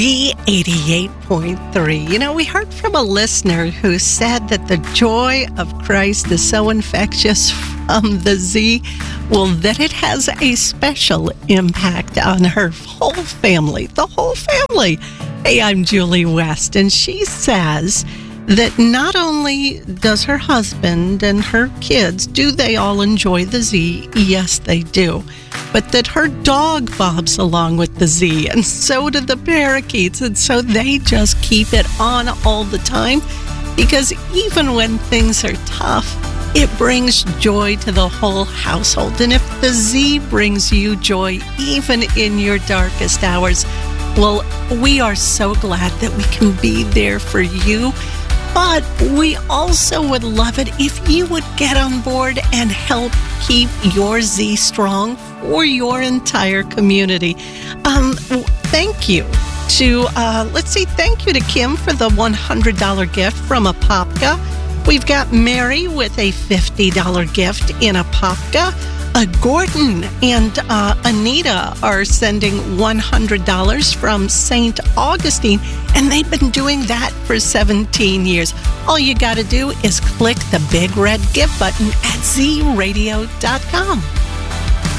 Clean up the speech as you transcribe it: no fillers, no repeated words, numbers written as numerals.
B88.3. You know, we heard from a listener who said that the joy of Christ is so infectious from the Z, well, that it has a special impact on her whole family, the whole family. Hey, I'm Julie West, and she says that not only does her husband and her kids, do they all enjoy the Z? Yes, they do. But that her dog bobs along with the Z, and so do the parakeets, and so they just keep it on all the time, because even when things are tough, it brings joy to the whole household. And if the Z brings you joy even in your darkest hours, well, we are so glad that we can be there for you. But we also would love it if you would get on board and help keep your Z strong for your entire community. Thank you to, thank you to Kim for the $100 gift from Apopka. We've got Mary with a $50 gift in Apopka. Gordon and Anita are sending $100 from St. Augustine, and they've been doing that for 17 years. All you got to do is click the big red give button at zradio.com.